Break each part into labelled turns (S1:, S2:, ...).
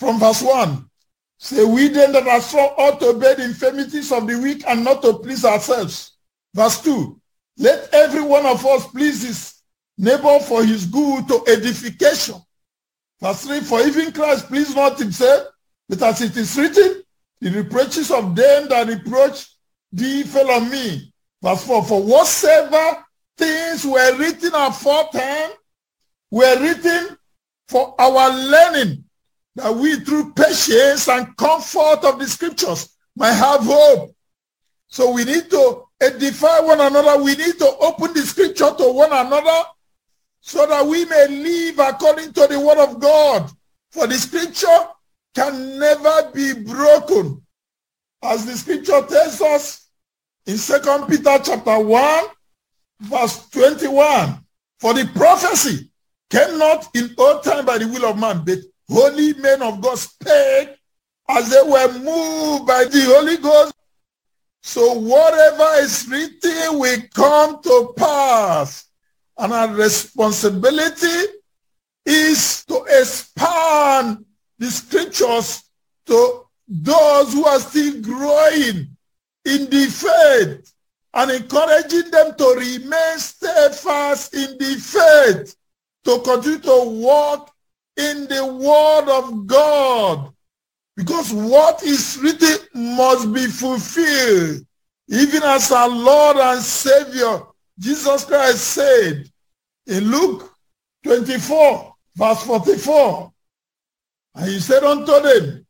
S1: from verse 1. Say, we then that are strong ought to obey the infirmities of the weak and not to please ourselves. Verse 2. Let every one of us please his neighbor for his good to edification. Verse 3. For even Christ pleased not himself, but as it is written, the reproaches of them that reproach thee fell on me. Verse 4. For whatsoever things were written aforetime were written for our learning, that we through patience and comfort of the scriptures might have hope. So we need to edify one another. We need to open the scripture to one another so that we may live according to the word of God. For the scripture can never be broken. As the scripture tells us in 2 Peter chapter 1, verse 21. For the prophecy came not in old time by the will of man, but holy men of God spake as they were moved by the Holy Ghost. So whatever is written will come to pass. And our responsibility is to expand the scriptures to those who are still growing in the faith and encouraging them to remain steadfast in the faith, to continue to walk in the word of God. Because what is written must be fulfilled. Even as our Lord and Savior, Jesus Christ said in Luke 24, verse 44, and he said unto them,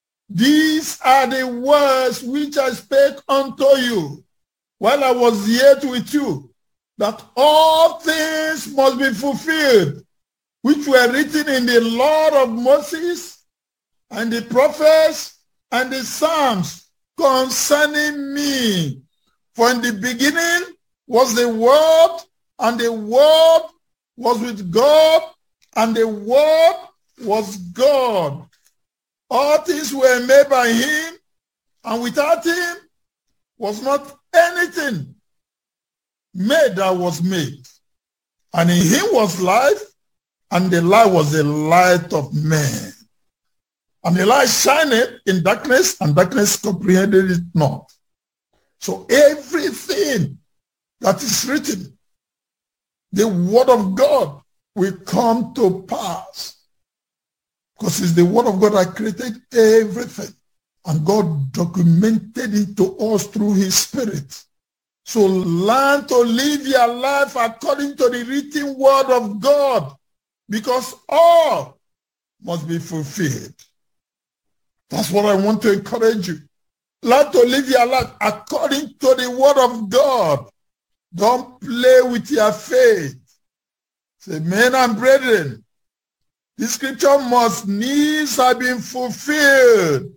S1: these are the words which I spake unto you while I was yet with you, that all things must be fulfilled, which were written in the law of Moses and the prophets and the Psalms concerning me. For in the beginning was the Word, and the Word was with God, and the Word was God. All things were made by him, and without him was not anything made that was made. And in him was life, and the light was the light of men. And the light shined in darkness, and darkness comprehended it not. So everything that is written, the word of God will come to pass. Because it's the word of God that created everything. And God documented it to us through his spirit. So learn to live your life according to the written word of God. Because all must be fulfilled. That's what I want to encourage you. Learn to live your life according to the word of God. Don't play with your faith. Say, men and brethren, the scripture must needs have been fulfilled,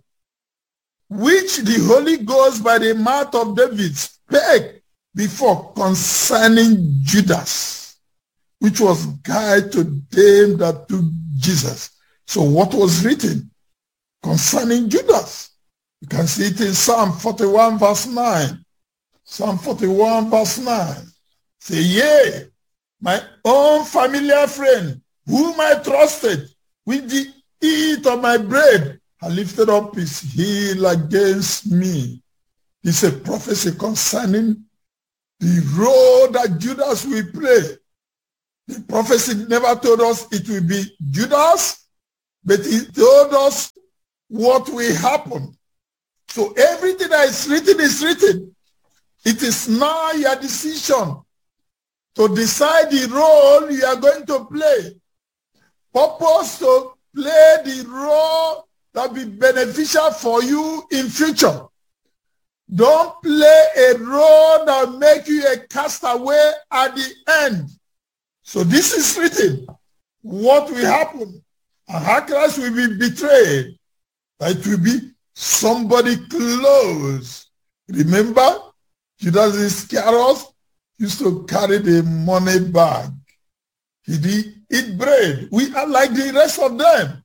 S1: which the Holy Ghost by the mouth of David spake before concerning Judas, which was guide to them that took Jesus. So what was written concerning Judas? You can see it in Psalm 41 verse 9. Psalm 41 verse 9. Say, yea, my own familiar friend, whom I trusted with the eat of my bread, had lifted up his heel against me. It's a prophecy concerning the role that Judas will play. The prophecy never told us it will be Judas, but it told us what will happen. So everything that is written is written. It is now your decision to decide the role you are going to play. Purpose to play the role that will be beneficial for you in future. Don't play a role that will make you a castaway at the end. So this is written. What will happen? And how Christ will be betrayed. It will be somebody close. Remember, Judas Iscariot used to carry the money bag. He did eat bread. We are like the rest of them.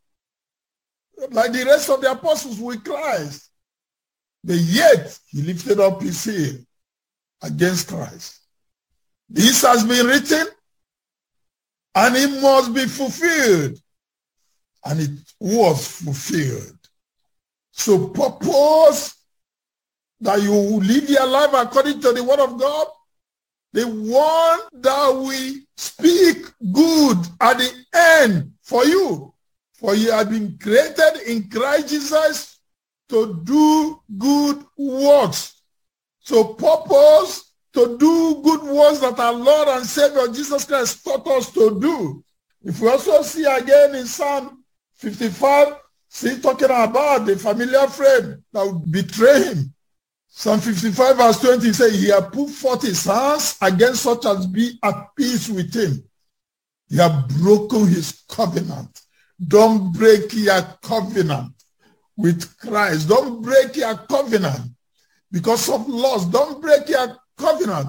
S1: Like the rest of the apostles with Christ. But yet, he lifted up his heel against Christ. This has been written, and it must be fulfilled. and it was fulfilled. So purpose that you live your life according to the word of God, the one that we speak good at the end for you. For you have been created in Christ Jesus to do good works. So purpose to do good works that our Lord and Savior Jesus Christ taught us to do. If we also see again in Psalm 55, see talking about the familiar friend that would betray him. Psalm 55 verse 20 says, he has put forth his hands against such as be at peace with him. He has broken his covenant. Don't break your covenant with Christ. Don't break your covenant because of loss. Don't break your covenant.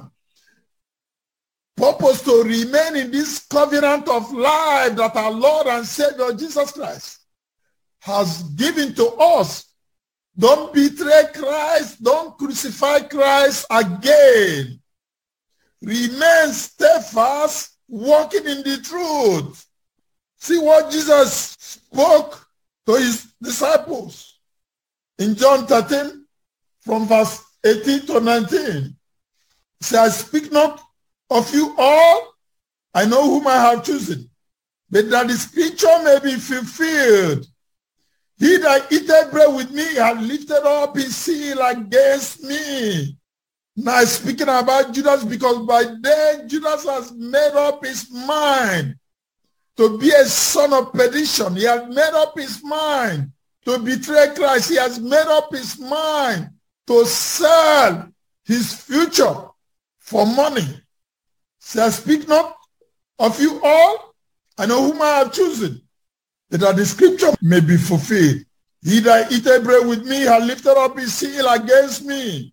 S1: Purpose to remain in this covenant of life that our Lord and Savior Jesus Christ has given to us. Don't betray Christ. Don't crucify Christ again. Remain steadfast, walking in the truth. See what Jesus spoke to his disciples in John 13 from verse 18 to 19. He said, I speak not of you all, I know whom I have chosen, but that the scripture may be fulfilled. He that eateth bread with me hath lifted up his seal against me. Now speaking about Judas, because by then Judas has made up his mind to be a son of perdition. He has made up his mind to betray Christ. He has made up his mind to sell his future for money. So I speak not of you all, I know whom I have chosen, that the scripture may be fulfilled. He that eateth bread with me hath lifted up his seal against me.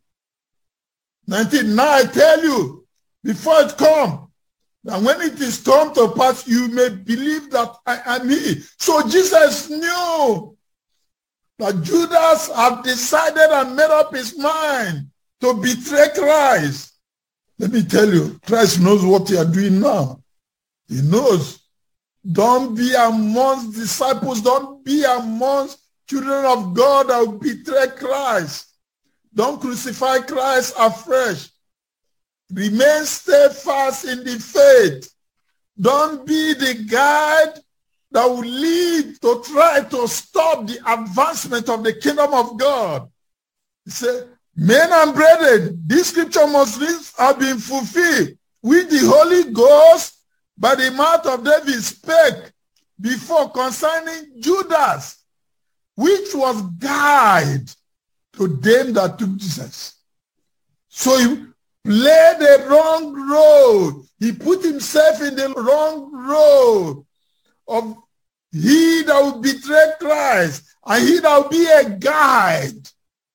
S1: 19. Now I tell you, before it come, that when it is come to pass, you may believe that I am he. So Jesus knew that Judas had decided and made up his mind to betray Christ. Let me tell you, Christ knows what you are doing now. He knows. Don't be amongst disciples. Don't be amongst children of God that will betray Christ. Don't crucify Christ afresh. Remain steadfast in the faith. Don't be the guide that will lead to try to stop the advancement of the kingdom of God. He said, men and brethren, this scripture must have been fulfilled, which the Holy Ghost by the mouth of David spake before concerning Judas, which was guide to them that took Jesus. So he played the wrong road. He put himself in the wrong road of he that will betray Christ and he that will be a guide.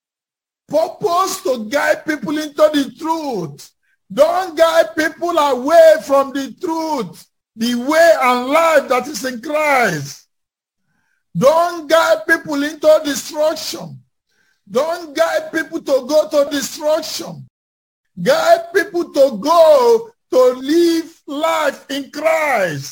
S1: Purpose to guide people into the truth. Don't guide people away from the truth, the way and life that is in Christ. Don't guide people into destruction. Don't guide people to go to destruction. Guide people to go to live life in Christ.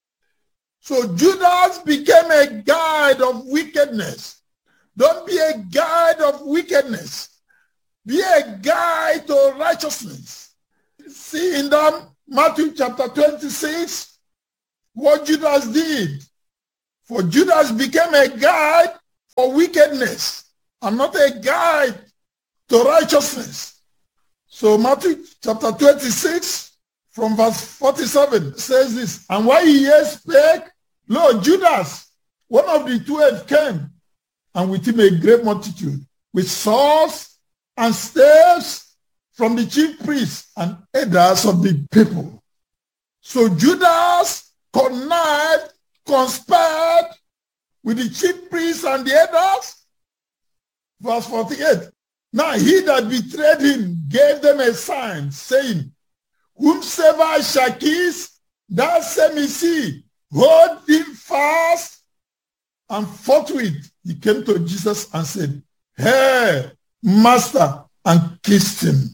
S1: So Judas became a guide of wickedness. Don't be a guide of wickedness. Be a guide to righteousness. See in that Matthew chapter 26, what Judas did. For Judas became a guide for wickedness and not a guide to righteousness. So Matthew chapter 26 from verse 47 says this, and while he yet spake, lo, Judas, one of the 12 came, and with him a great multitude, with swords and staves from the chief priests and elders of the people. So Judas connived, conspired with the chief priests and the elders. Verse 48. Now he that betrayed him gave them a sign, saying, whomsoever shall kiss, that same is he. Hold him fast. And forthwith he came to Jesus and said, hey, master, and kissed him.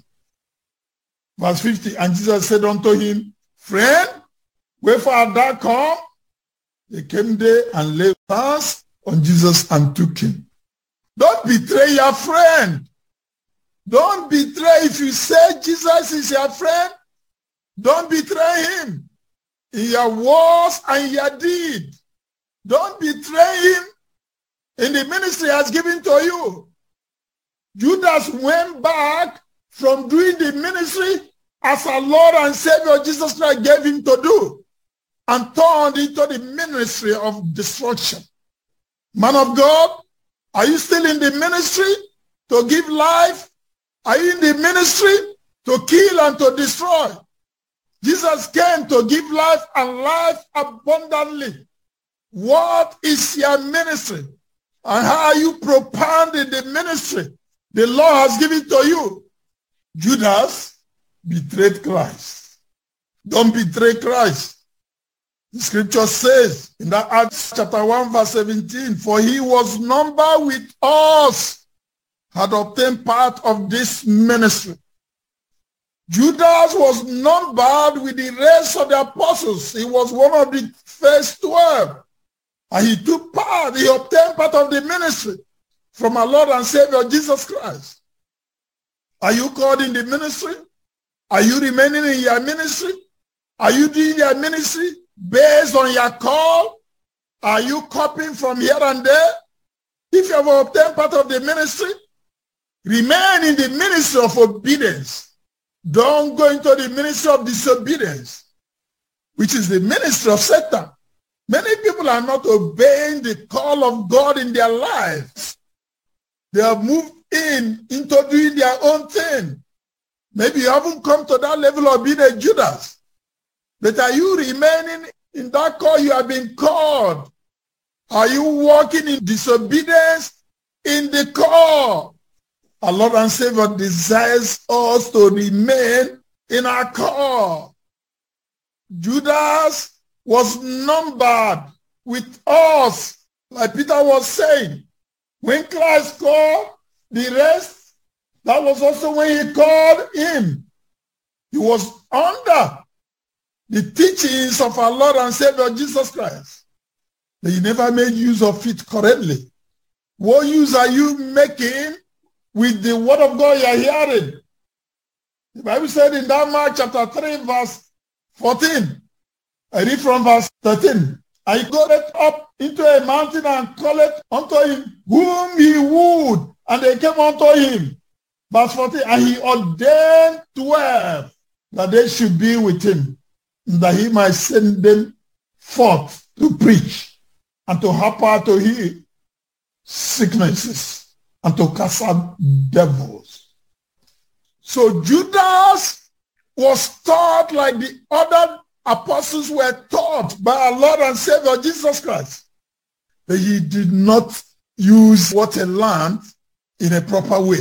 S1: Verse 50, and Jesus said unto him, friend, wherefore art thou come? They came there and laid hands on Jesus and took him. Don't betray your friend. Don't betray. If you say Jesus is your friend, don't betray him in your words and your deed. Don't betray him in the ministry he has given to you. Judas went back from doing the ministry as our Lord and Savior Jesus Christ gave him to do, and turned into the ministry of destruction. Man of God, are you still in the ministry to give life? Are you in the ministry to kill and to destroy? Jesus came to give life and life abundantly. What is your ministry? And how are you propounding the ministry the Lord has given to you? Judas betrayed Christ. Don't betray Christ. The scripture says in that Acts chapter 1 verse 17, for he was numbered with us, had obtained part of this ministry. Judas was numbered with the rest of the apostles. He was one of the first 12. And he took part, he obtained part of the ministry from our Lord and Savior Jesus Christ. Are you called in the ministry? Are you remaining in your ministry? Are you doing your ministry based on your call? Are you copying from here and there? If you have obtained part of the ministry, remain in the ministry of obedience. Don't go into the ministry of disobedience, which is the ministry of Satan. Many people are not obeying the call of God in their lives. They have moved into doing their own thing. Maybe you haven't come to that level of being a Judas. But are you remaining in that call you have been called? Are you walking in disobedience in the call? Our Lord and Savior desires us to remain in our call. Judas was numbered with us, like Peter was saying. When Christ called the rest, that was also when he called him. He was under the teachings of our Lord and Savior Jesus Christ. But he never made use of it correctly. What use are you making with the word of God you are hearing? The Bible said in that Mark chapter 3 verse 14, I read from verse 13, and he got it up into a mountain and called it unto him whom he would, and they came unto him. Verse 14, and he ordained 12 that they should be with him, that he might send them forth to preach and to help out to heal sicknesses and to cast out devils. So Judas was taught like the other apostles were taught by our Lord and Savior Jesus Christ. But he did not use what he learned in a proper way.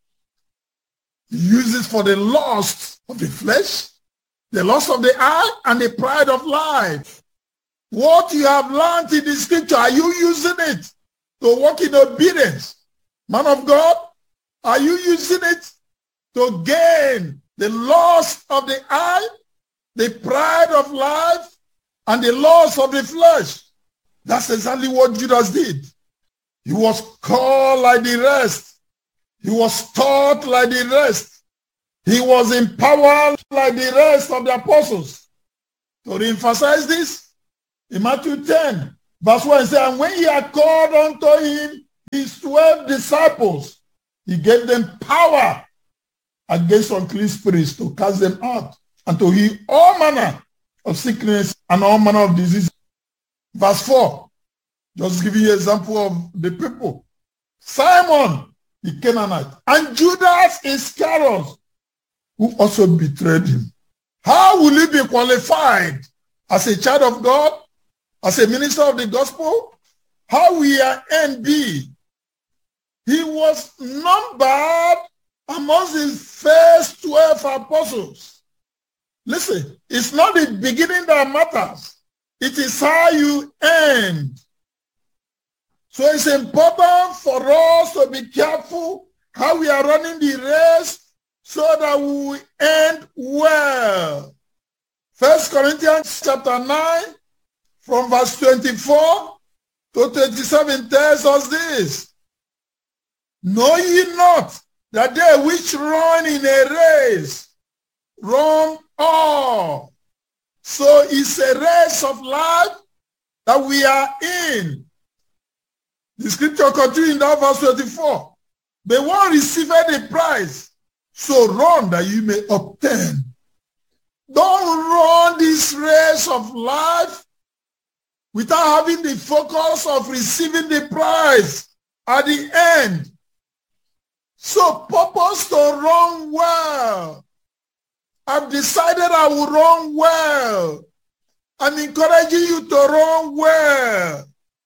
S1: He used it for the lust of the flesh, the lust of the eye, and the pride of life. What you have learned in the scripture, are you using it to walk in obedience? Man of God, are you using it to gain the lust of the eye, the pride of life, and the lust of the flesh? That's exactly what Judas did. He was called like the rest. He was taught like the rest. He was empowered like the rest of the apostles. To emphasize this, in Matthew 10, verse 1, it says, and when he had called unto him his 12 disciples, he gave them power against unclean spirits to cast them out and to heal all manner of sickness and all manner of disease. Verse 4, just giving you an example of the people. Simon, the Canaanite, and Judas Iscariot, who also betrayed him. How will he be qualified as a child of God, as a minister of the gospel? How will your end be? He was numbered amongst the first 12 apostles. Listen, it's not the beginning that matters. It is how you end. So it's important for us to be careful how we are running the race so that we will end well. 1 Corinthians chapter 9, from verse 24 to 27 tells us this. Know ye not that they which run in a race run all? So it's a race of life that we are in. The scripture continues in that verse 24. The one received the prize, so run that you may obtain. Don't run this race of life without having the focus of receiving the prize at the end. So purpose to run well. I've decided I will run well. I'm encouraging you to run well.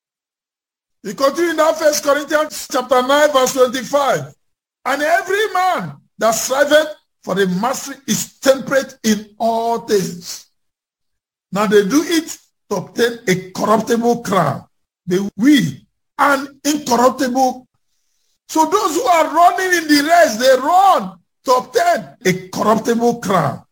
S1: We continue in that 1 Corinthians chapter 9, verse 25. And every man that striveth for the mastery is temperate in all things. Now they do it to obtain a corruptible crown. We an incorruptible. So those who are running in the race, they run to obtain a corruptible crown.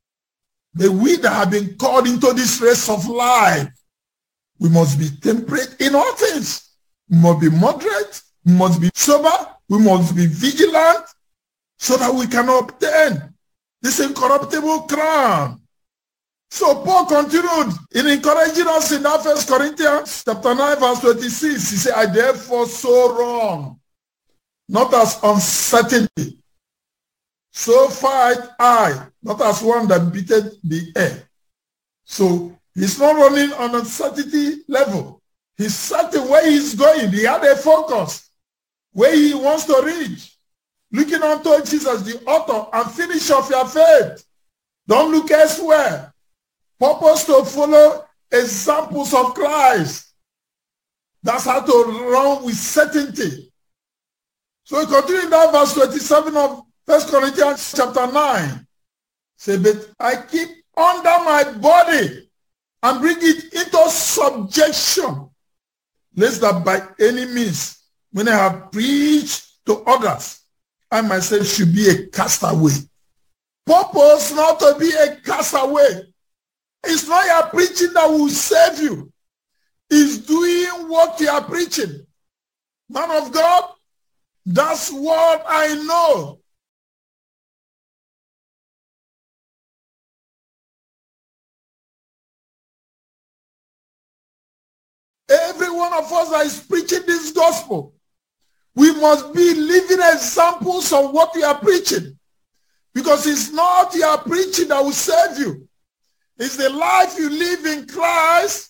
S1: We that have been called into this race of life, we must be temperate in all things. We must be moderate, we must be sober, we must be vigilant, so that we can obtain this incorruptible crown. So Paul continued in encouraging us in that 1 Corinthians chapter 9, verse 26. He said, I therefore so run, not as uncertainty. So fight I, not as one that beateth the air. So he's not running on uncertainty level. He's certain where he's going. He had a focus, where he wants to reach. Looking unto Jesus, the author and finisher of your faith. Don't look elsewhere. Purpose to follow examples of Christ. That's how to run with certainty. So we continue in that verse 27 of 1 Corinthians chapter 9. Say, but I keep under my body and bring it into subjection, lest that by any means, when I have preached to others, I myself should be a castaway. Purpose not to be a castaway. It's not your preaching that will save you. It's doing what you are preaching. Man of God, that's what I know. Every one of us that is preaching this gospel, we must be living examples of what we are preaching. Because it's not your preaching that will save you. It's the life you live in Christ